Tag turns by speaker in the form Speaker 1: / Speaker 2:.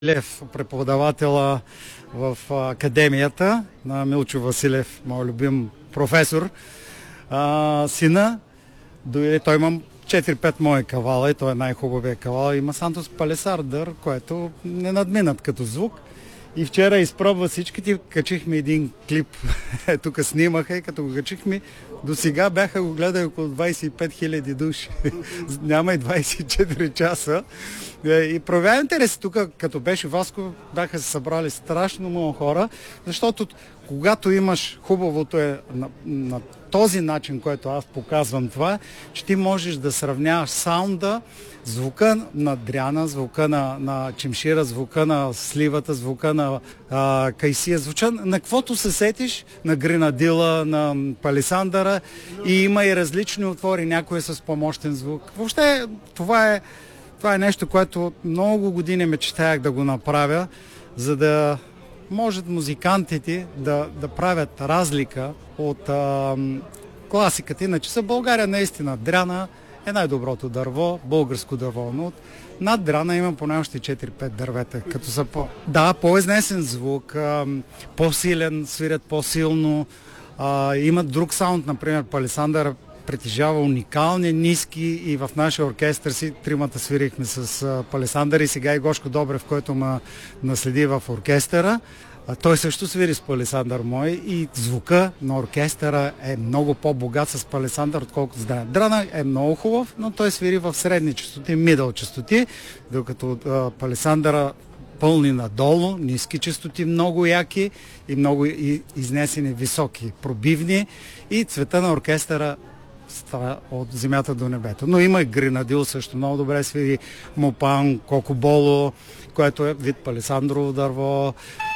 Speaker 1: Лев, преподавателя в академията на Милчо Василев, мой любим професор. Сина дойде, той има 4-5 мои кавала и той е най-хубавия кавал. Има Сантос Палесардър, което не надминат като звук. И вчера изпробва всичките, качихме един клип, тук снимаха и като го качихме, до сега бяха го гледали около 25 000 души. Няма и 24 часа. И проявява интерес тук, като беше Васко, бяха се събрали страшно много хора, защото когато имаш хубавото е на този начин, който аз показвам това, че ти можеш да сравняваш саунда, звука на дряна, звука на чимшира, звука на сливата, звука на кайсия, звуча на каквото се сетиш, на гренадила, на палисандъра, и има и различни отвори, някой е с помощен звук. Въобще това е нещо, което много години мечтаях да го направя, за да можат музикантите да правят разлика от класиката. Иначе за България наистина дряна е най-доброто дърво, българско дърво, но над дряна има поне още 4-5 дървета, като са по-изнесен звук, по-силен, свирят по-силно, имат друг саунд, например палисандър притежава уникални, ниски, и в нашия оркестър си тримата свирихме с палисандър, и сега и Гошко Добрев, който ме наследи в оркестъра. Той също свири с палисандър мой, и звука на оркестъра е много по-богат с палисандър, отколкото с драна. Драна е много хубав, но той свири в средни честоти, мидъл честоти, докато палисандъра пълни надолу, ниски честоти, много яки и много изнесени високи, пробивни, и цвета на оркестъра от земята до небето. Но има и гренадил също много добре свири, мопан, кокоболо, което е вид палисандрово дърво,